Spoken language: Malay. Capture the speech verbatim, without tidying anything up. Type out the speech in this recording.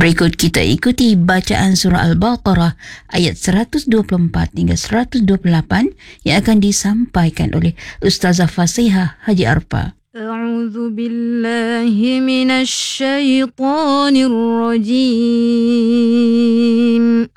Berikut kita ikuti bacaan surah Al-Baqarah ayat seratus dua puluh empat hingga seratus dua puluh lapan yang akan disampaikan oleh Ustazah Fasihah Haji Arpa. A'udzu billahi minasy syaithanir rajim.